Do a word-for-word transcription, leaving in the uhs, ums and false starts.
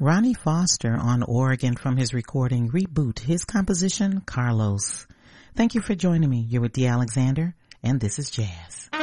Ronnie Foster on Oregon from his recording Reboot, his composition Carlos. Thank you for joining me. You're with Dee Alexander, and this is Jazz.